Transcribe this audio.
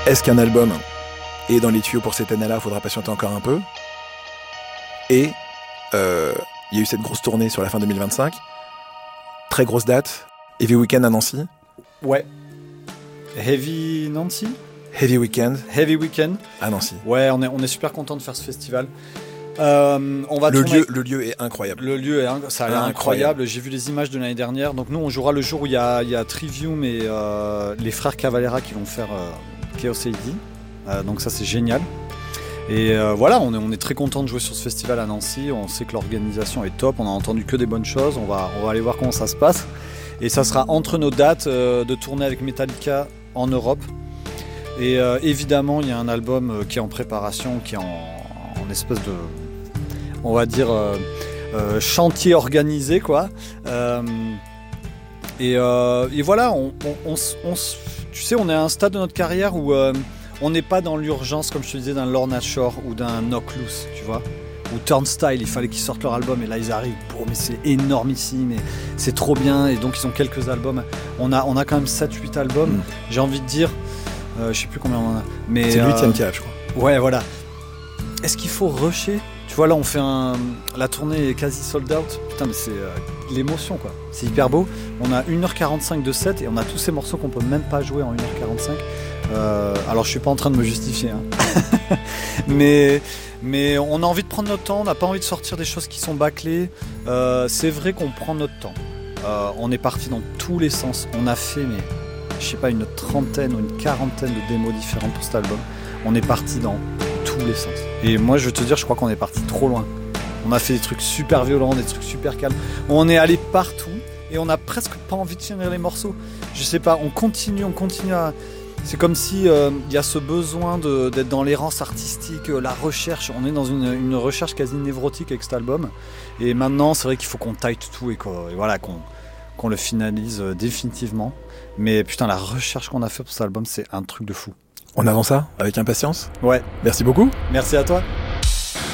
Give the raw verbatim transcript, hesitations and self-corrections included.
est-ce qu'un album est dans les tuyaux pour cette année-là? Faudra patienter encore un peu. Et euh, il y a eu cette grosse tournée sur la fin deux mille vingt-cinq. Très grosse date. Heavy Weekend à Nancy. Ouais. Heavy Nancy Heavy Weekend. Heavy Weekend. À Nancy. Ouais, on est, on est super content de faire ce festival. Euh, on va le, lieu, avec... le lieu est incroyable. Le lieu, est inc... ça a l'air incroyable. incroyable. J'ai vu les images de l'année dernière. Donc nous, on jouera le jour où il y a, il y a Trivium et euh, les frères Cavalera qui vont faire euh, Chaos A D. Euh, donc ça, c'est génial. Et euh, voilà, on est, on est très content de jouer sur ce festival à Nancy. On sait que l'organisation est top. On a entendu que des bonnes choses. On va, on va aller voir comment ça se passe. Et ça sera entre nos dates euh, de tournée avec Metallica en Europe. Et euh, évidemment, il y a un album euh, qui est en préparation, qui est en, en espèce de, on va dire, euh, euh, chantier organisé, quoi. Euh, et, euh, et voilà, on, on, on, on, tu sais, on est à un stade de notre carrière où euh, on n'est pas dans l'urgence, comme je te disais, d'un Lorna Shore ou d'un Knock Loose, tu vois. Ou Turnstile, il fallait qu'ils sortent leur album et là ils arrivent, bon, mais c'est énormissime et c'est trop bien, et donc ils ont quelques albums. On a, on a quand même sept huit albums, mmh. J'ai envie de dire, euh, je sais plus combien on en a. Mais, c'est le huitième euh, qui arrive, je crois. Ouais, voilà. Est-ce qu'il faut rusher? Tu vois, là on fait un. La tournée est quasi sold out. Putain, mais c'est euh, l'émotion, quoi. C'est hyper beau. On a une heure quarante-cinq de set et on a tous ces morceaux qu'on peut même pas jouer en une heure quarante-cinq. Euh, alors je suis pas en train de me justifier, hein. mais. Mais on a envie de prendre notre temps, on n'a pas envie de sortir des choses qui sont bâclées. Euh, c'est vrai qu'on prend notre temps. Euh, on est parti dans tous les sens. On a fait, mais je sais pas, une trentaine ou une quarantaine de démos différentes pour cet album. On est parti dans tous les sens. Et moi, je veux te dire, je crois qu'on est parti trop loin. On a fait des trucs super violents, des trucs super calmes. On est allé partout et on a presque pas envie de finir les morceaux. Je sais pas, on continue, on continue à... C'est comme si il euh, y a ce besoin de, d'être dans l'errance artistique, euh, la recherche. On est dans une, une recherche quasi névrotique avec cet album. Et maintenant, c'est vrai qu'il faut qu'on tight tout et, et voilà, qu'on, qu'on le finalise euh, définitivement. Mais putain, la recherche qu'on a fait pour cet album, c'est un truc de fou. On avance ça avec impatience. Ouais. Merci beaucoup. Merci à toi.